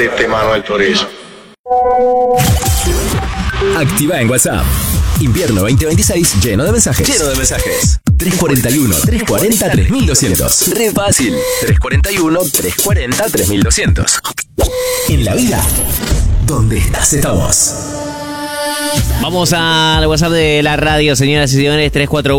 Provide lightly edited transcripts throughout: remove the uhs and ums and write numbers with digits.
Tete Manuel Turizo. Activa en WhatsApp. Invierno 2026 lleno de mensajes. 341-340-3200. Re fácil. 341-340-3200. En la vida, donde estás, estamos. Vamos al WhatsApp de la radio, señoras y señores,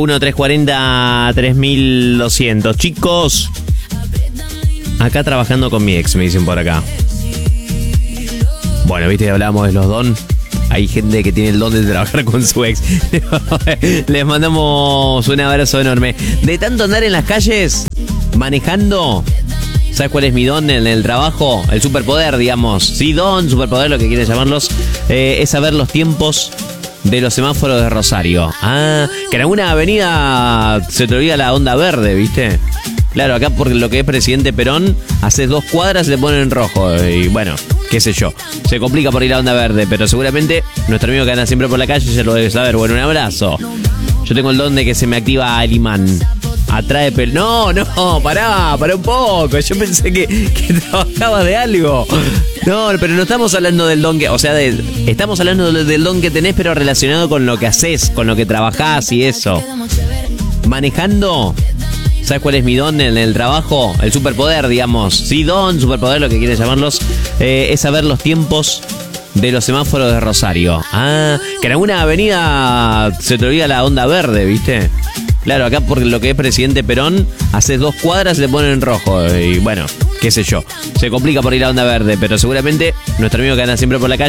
341-340-3200. Chicos, acá trabajando con mi ex, me dicen por acá. Bueno, viste que hablábamos de los don. Hay gente que tiene el don de trabajar con su ex. Les mandamos un abrazo enorme. De tanto andar en las calles, manejando, ¿sabes cuál es mi don en el trabajo? El superpoder, digamos. Sí, don, superpoder, lo que quieren llamarlos. Es saber los tiempos de los semáforos de Rosario. Ah, que en alguna avenida se te olvida la onda verde, ¿viste? Claro, acá por lo que es Presidente Perón, haces 2 cuadras y le ponen en rojo. Y bueno, qué sé yo. Se complica por ir a onda verde, pero seguramente nuestro amigo que anda siempre por la calle ya lo debe saber. Bueno, un abrazo. Yo tengo el don de que se me activa el imán. Atrae No, pará un poco. Yo pensé que trabajabas de algo. No, pero no estamos hablando del don que... O sea, estamos hablando del don que tenés, pero relacionado con lo que haces, con lo que trabajás y eso. Manejando... ¿Sabes cuál es mi don en el trabajo? El superpoder, digamos. Sí, don, superpoder, lo que quieren llamarlos. Es saber los tiempos de los semáforos de Rosario. Ah, que en alguna avenida se te olvida la onda verde, ¿viste? Claro, acá por lo que es Presidente Perón, haces 2 cuadras y le ponen en rojo. Y bueno, qué sé yo. Se complica por ir a onda verde, pero seguramente nuestro amigo que anda siempre por la calle